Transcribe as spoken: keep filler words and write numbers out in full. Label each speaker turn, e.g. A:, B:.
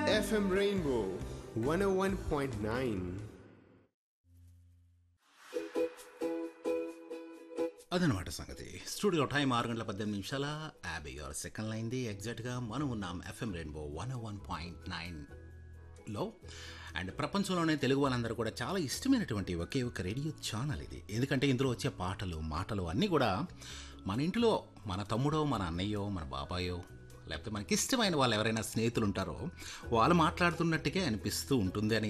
A: F M Rainbow one ఓ one point nine.
B: అదనమాట సంగతి. Studio time ఆరు గంటల పద్దెనిమిది నిమిషాల యాభై ఆరు సెకండ్లు అయింది. ఎగ్జాక్ట్గా మనం ఉన్నాం ఎఫ్ఎం రెయిన్బో వన్ ఓ వన్ పాయింట్ నైన్లో. అండ్ ప్రపంచంలోనే తెలుగు వాళ్ళందరూ కూడా చాలా ఇష్టమైనటువంటి ఒకే ఒక రేడియో ఛానల్ ఇది. ఎందుకంటే ఇందులో వచ్చే పాటలు మాటలు అన్నీ కూడా మన ఇంట్లో మన తమ్ముడో మన అన్నయ్యో మన బాబాయో లేకపోతే మనకి ఇష్టమైన వాళ్ళు ఎవరైనా స్నేహితులు ఉంటారో వాళ్ళు మాట్లాడుతున్నట్టుగా అనిపిస్తూ ఉంటుంది అని